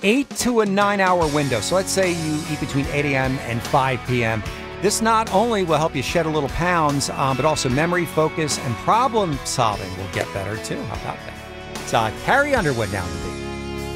8 to a 9-hour window. So let's say you eat between 8 a.m. and 5 p.m. This not only will help you shed a little pounds, but also memory, focus, and problem solving will get better too. How about that? It's Carrie Underwood now.